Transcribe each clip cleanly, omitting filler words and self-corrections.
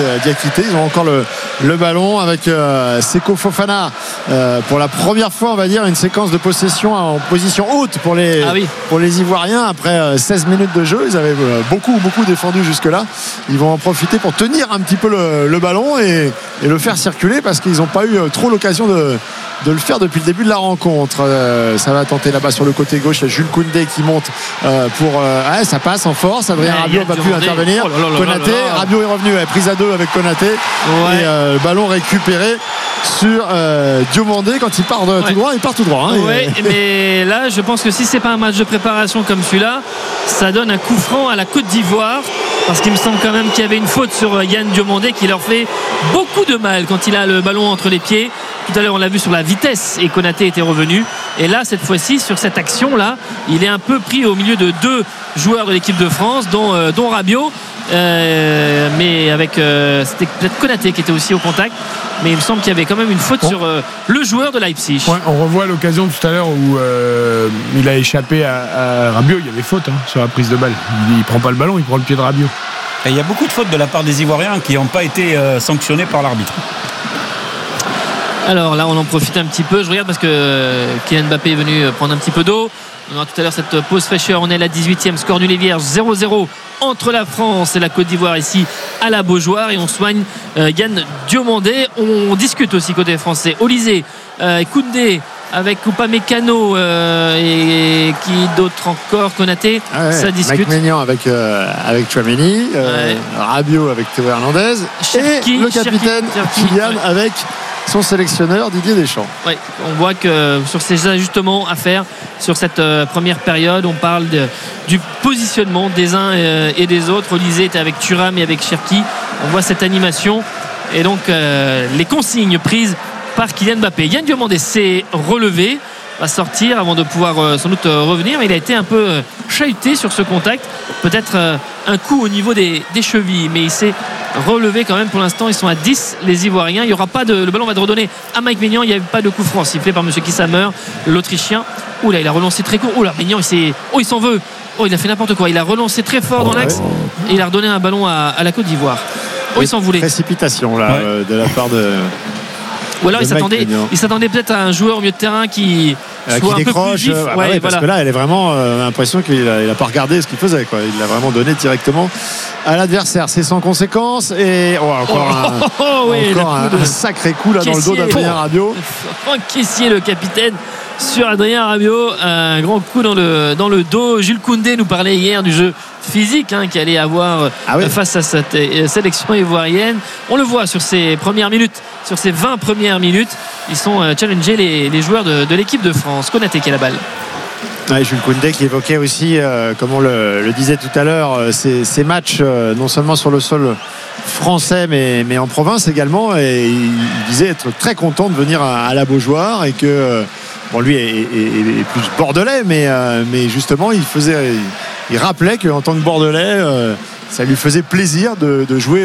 Diakité. Ils ont encore le ballon avec Seko Fofana pour la première fois, on va dire, une séquence de possession en position haute pour les Ivoiriens. Après 16 minutes de jeu, ils avaient beaucoup défendu jusque-là. Ils vont en profiter pour tenir un petit peu le ballon et le faire circuler, parce qu'ils n'ont pas eu trop l'occasion de le faire depuis le début de la rencontre. Ça va tenter là-bas sur le côté gauche. Il y a Jules Koundé qui monte ça passe en force. Adrien Rabiot va plus intervenir. Konaté, Rabiot est revenu, prise à 2 avec Konaté, et ballon récupéré sur Diomandé. Quand il part tout droit, il part tout droit, mais là je pense que si c'est pas un match de préparation comme celui-là, ça donne un coup franc à la Côte d'Ivoire, parce qu'il me semble quand même qu'il y avait une faute sur Yann Diomandé qui leur fait beaucoup de mal quand il a le ballon entre les pieds. Tout à l'heure on l'a vu sur la vitesse et Konaté était revenu, et là cette fois-ci sur cette action là il est un peu pris au milieu de 2 joueurs de l'équipe de France, dont Rabiot, mais avec c'était peut-être Konaté qui était aussi au contact, mais il me semble qu'il y avait quand même une faute sur le joueur de Leipzig. On revoit l'occasion tout à l'heure où il a échappé à Rabiot. Il y avait faute sur la prise de balle. Il prend pas le ballon, il prend le pied de Rabiot. Et il y a beaucoup de fautes de la part des Ivoiriens qui n'ont pas été sanctionnées par l'arbitre. Alors là on en profite un petit peu, je regarde parce que Kylian Mbappé est venu prendre un petit peu d'eau. On aura tout à l'heure cette pause fraîcheur. On est à la 18e, score nul et vierge, 0-0 entre la France et la Côte d'Ivoire ici à la Beaujoire, et on soigne Yann Diomandé. On discute aussi côté français. Olysée, Koundé avec Upamecano et qui d'autre encore, Konaté, ça discute. Mike Maignan avec Tchouaméni, Rabiot avec Théo Hernandez, et le capitaine Kylian avec son sélectionneur Didier Deschamps. On voit que sur ces ajustements à faire sur cette première période, on parle du positionnement des uns et des autres. Olysée était avec Thuram et avec Cherki. On voit cette animation et donc les consignes prises par Kylian Mbappé. Yann Diomandé s'est relevé, va sortir avant de pouvoir sans doute revenir, mais il a été un peu chahuté sur ce contact, peut-être un coup au niveau des chevilles, mais il s'est relevé quand même. Pour l'instant ils sont à 10 les Ivoiriens. Il y aura pas le ballon va être redonné à Mike Maignan. Il n'y avait pas de coup franc sifflé par monsieur Kissamer, l'Autrichien. Oula, il a relancé très court. Oula, Maignan il s'en veut. Il a fait n'importe quoi. Il a relancé très fort dans l'axe et il a redonné un ballon à la Côte d'Ivoire. Il s'en voulait. Précipitation là de la part de. Ou alors il s'attendait peut-être à un joueur au milieu de terrain qui soit un peu plus vif. Parce que là, elle est vraiment l'impression qu'il n'a pas regardé ce qu'il faisait. Il l'a vraiment donné directement à l'adversaire. C'est sans conséquence. Et encore un sacré coup là dans le dos d'Adrien Rabiot. Franck Kessié, le capitaine, sur Adrien Rabiot. Un grand coup dans le dos. Jules Koundé nous parlait hier du jeu physique qu'il allait avoir face à cette sélection ivoirienne. On le voit sur ces premières minutes, sur ces 20 premières minutes, ils sont challengés les joueurs de l'équipe de France. Konaté qui a la balle. Jules Koundé qui évoquait aussi, comme on le disait tout à l'heure, ces matchs non seulement sur le sol français mais en province également, et il disait être très content de venir à la Beaujoire, et que lui est plus bordelais, mais justement il rappelait qu'en tant que bordelais ça lui faisait plaisir de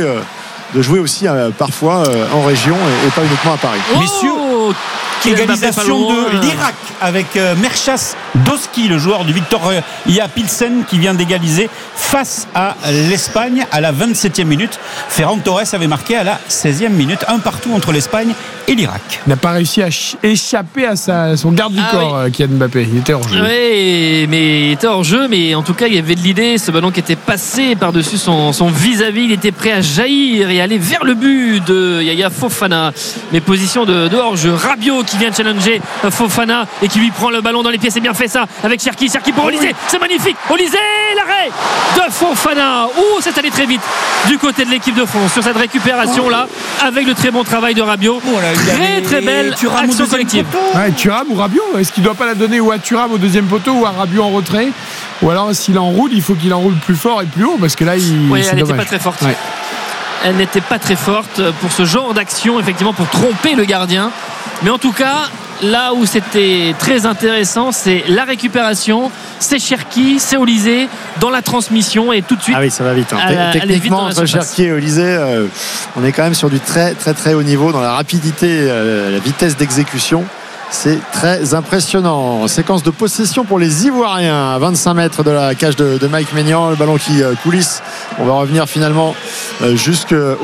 jouer aussi parfois en région et pas uniquement à Paris. Messieurs, égalisation de l'Irak avec Merchas Doski, le joueur du Victoria Pilsen, qui vient d'égaliser face à l'Espagne à la 27e minute. Ferran Torres avait marqué à la 16e minute, un partout entre l'Espagne et l'Irak. Il n'a pas réussi à échapper à son garde du corps, Kylian Mbappé. Il était hors jeu. Oui, mais il était hors jeu, mais en tout cas il y avait de l'idée. Ce ballon qui était passé par-dessus son vis-à-vis, il était prêt à jaillir et aller vers le but de Yaya Fofana. Mais position de hors-jeu. Rabiot qui vient challenger Fofana et qui lui prend le ballon dans les pieds. C'est bien fait ça avec Cherki pour Olysée. C'est magnifique. Olysée, l'arrêt de Fofana. C'est allé très vite du côté de l'équipe de France sur cette récupération là, avec le très bon travail de Rabiot. Très belle action collective. Thuram ou Rabiot, est-ce qu'il ne doit pas la donner ou à Thuram au deuxième poteau ou à Rabiot en retrait, ou alors s'il enroule, il faut qu'il enroule plus fort et plus haut, parce que là elle n'était pas très forte. Elle n'était pas très forte pour ce genre d'action, effectivement, pour tromper le gardien. Mais en tout cas, là où c'était très intéressant, c'est la récupération, c'est Cherki, c'est Olysée dans la transmission, et tout de suite. Ça va vite. Techniquement, entre Cherki et Olysée, on est quand même sur du très très très haut niveau dans la rapidité, la vitesse d'exécution. C'est très impressionnant. Séquence de possession pour les Ivoiriens à 25 mètres de la cage de Mike Maignan. Le ballon qui coulisse. On va revenir finalement jusqu'au